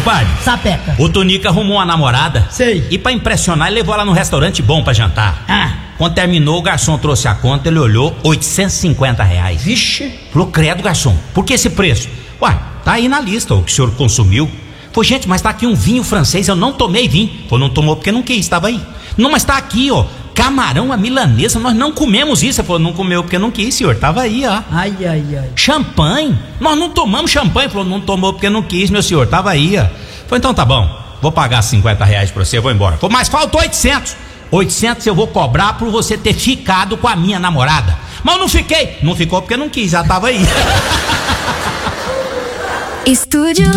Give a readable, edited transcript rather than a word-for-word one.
compadre? Sapeca. O Tonico arrumou uma namorada. Sei. E pra impressionar, ele levou ela num restaurante bom pra jantar. Quando terminou, o garçom trouxe a conta, ele olhou, R$850. Vixe. Falou, credo, garçom, por que esse preço? Ué, tá aí na lista o que o senhor consumiu. Falei, gente, mas tá aqui um vinho francês, eu não tomei vinho. Falei, não tomou porque não quis, estava aí. Não, mas tá aqui, ó, camarão à milanesa, nós não comemos isso. Ele falou, não comeu porque não quis, senhor, tava aí, ó. Ai. Champanhe, nós não tomamos champanhe. Falou, não tomou porque não quis, meu senhor, tava aí, ó. Falei, então tá bom, vou pagar R$50 pra você, eu vou embora. Falei, mas faltou 800. 800 eu vou cobrar por você ter ficado com a minha namorada. Mas eu não fiquei. Não ficou porque não quis, já tava aí. Estúdio